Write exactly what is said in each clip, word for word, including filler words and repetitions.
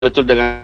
betul dengan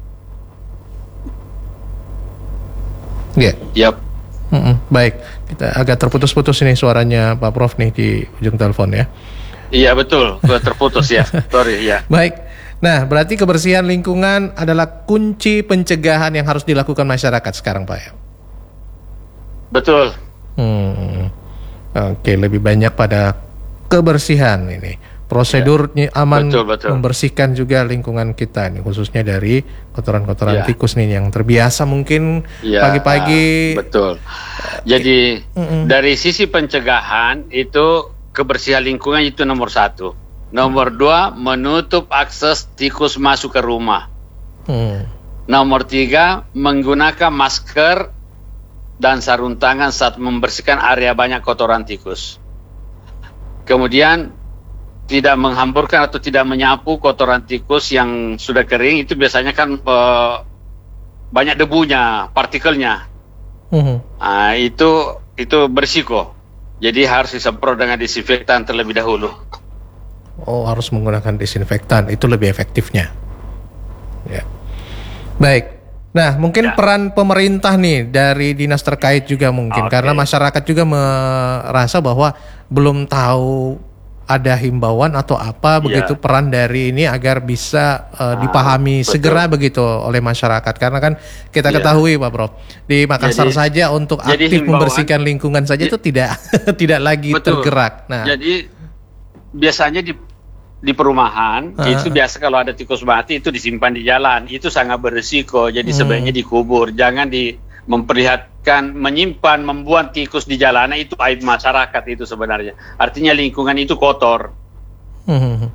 Ya. Yap. Mm-mm. Baik, kita agak terputus-putus ini suaranya Pak Prof nih di ujung telepon ya. Iya betul, gua terputus ya. Sorry ya. Baik. Nah, berarti kebersihan lingkungan adalah kunci pencegahan yang harus dilakukan masyarakat sekarang, Pak ya. Betul. Hmm. Oke, lebih banyak pada kebersihan ini. Prosedurnya aman, betul, betul. membersihkan juga lingkungan kita nih, khususnya dari kotoran-kotoran ya. tikus nih yang terbiasa mungkin ya, pagi-pagi. Betul. Jadi mm-mm. dari sisi pencegahan itu kebersihan lingkungan itu nomor satu. Nomor dua, menutup akses tikus masuk ke rumah. Hmm. Nomor tiga, menggunakan masker dan sarung tangan saat membersihkan area banyak kotoran tikus. Kemudian tidak menghamburkan atau tidak menyapu kotoran tikus yang sudah kering, itu biasanya kan uh, banyak debunya, partikelnya. Uh-huh. Nah, itu itu berisiko. Jadi harus disemprot dengan disinfektan terlebih dahulu. Oh, harus menggunakan disinfektan, itu lebih efektifnya. Ya. Baik. Nah, mungkin ya. peran pemerintah nih dari dinas terkait juga mungkin, okay. karena masyarakat juga merasa bahwa belum tahu ada himbauan atau apa begitu ya. peran dari ini agar bisa uh, dipahami ah, segera begitu oleh masyarakat, karena kan kita ya. ketahui Pak Prof di Makassar jadi, saja untuk aktif himbauan, membersihkan lingkungan saja itu tidak tidak lagi betul. tergerak. Nah, jadi biasanya di di perumahan uh. itu biasa kalau ada tikus mati itu disimpan di jalan, itu sangat berisiko. Jadi hmm. sebaiknya dikubur, jangan di memperlihatkan menyimpan membuang tikus di jalanan, itu aib masyarakat itu sebenarnya. Artinya lingkungan itu kotor. Hmm.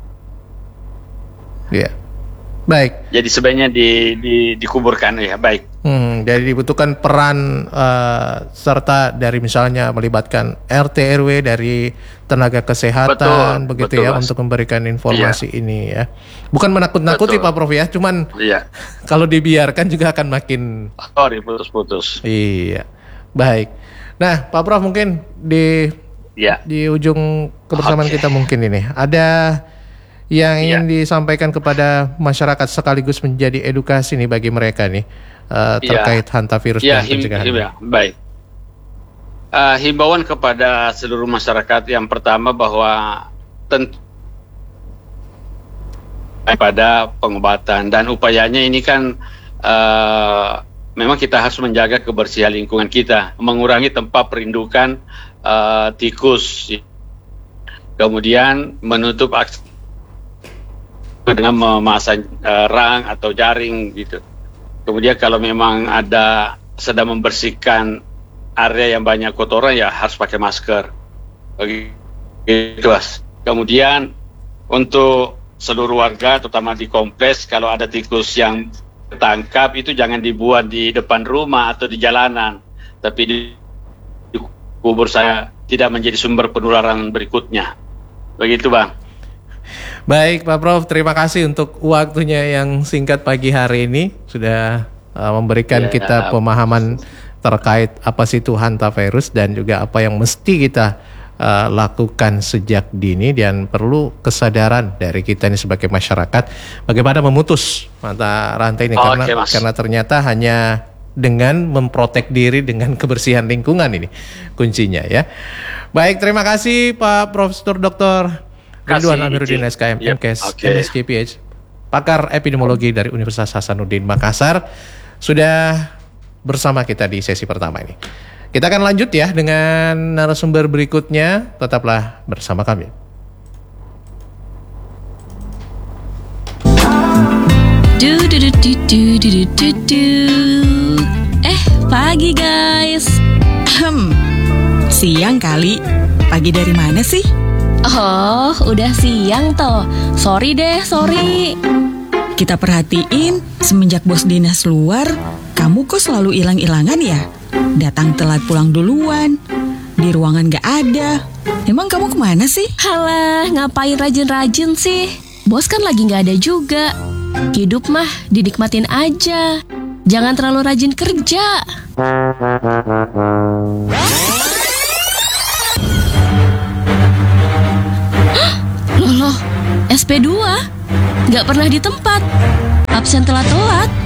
Ya, baik. Jadi sebaiknya di, di, dikuburkan ya, baik. Hmm, jadi dibutuhkan peran uh, serta dari misalnya melibatkan R T R W, dari tenaga kesehatan, betul, begitu betul, ya, mas. Untuk memberikan informasi iya. ini ya. Bukan menakut-nakuti Pak Prof ya, cuman iya. kalau dibiarkan juga akan makin sorry putus-putus. Iya, baik. Nah, Pak Prof mungkin di iya. di ujung kebersamaan okay. kita mungkin ini ada yang ingin iya. disampaikan kepada masyarakat sekaligus menjadi edukasi nih bagi mereka nih uh, terkait ya. hantavirus ya, dan pencegahan. Him, him, baik. Uh, himbauan kepada seluruh masyarakat yang pertama bahwa tentu pada pengobatan dan upayanya ini kan uh, memang kita harus menjaga kebersihan lingkungan kita, mengurangi tempat perindukan uh, tikus, kemudian menutup akses dengan memasang uh, rang atau jaring gitu. Kemudian kalau memang ada sedang membersihkan area yang banyak kotoran ya harus pakai masker. Begitu, Mas. Kemudian untuk seluruh warga terutama di kompleks, kalau ada tikus yang tertangkap itu jangan dibuat di depan rumah atau di jalanan, tapi di, di kubur saya tidak menjadi sumber penularan berikutnya. Begitu, Bang. Baik Pak Prof, terima kasih untuk waktunya yang singkat pagi hari ini, sudah uh, memberikan ya, kita pemahaman terkait apa sih itu hantavirus dan juga apa yang mesti kita uh, lakukan sejak dini, dan perlu kesadaran dari kita ini sebagai masyarakat bagaimana memutus mata rantai ini. Oh, karena okay, karena ternyata hanya dengan memprotek diri dengan kebersihan lingkungan ini kuncinya ya. Baik, terima kasih Pak Profesor Doktor Ridwan Amiruddin S K M, yep. M Kes, okay. M S K P H, pakar epidemiologi dari Universitas Hasanuddin Makassar, sudah bersama kita di sesi pertama ini. Kita akan lanjut ya dengan narasumber berikutnya, tetaplah bersama kami. Du, du, du, du, du, du, du, du. Eh, pagi guys. Hmm, siang kali. Pagi dari mana sih? Oh, udah siang toh. Sorry deh, sorry. Kita perhatiin, semenjak bos dinas luar, kamu kok selalu hilang-hilangan ya? Datang telat pulang duluan, di ruangan gak ada. Emang kamu kemana sih? Halah, ngapain rajin-rajin sih? Bos kan lagi gak ada juga. Hidup mah dinikmatin aja. Jangan terlalu rajin kerja. Loh, S P dua? Gak pernah di tempat. absen telat-telat.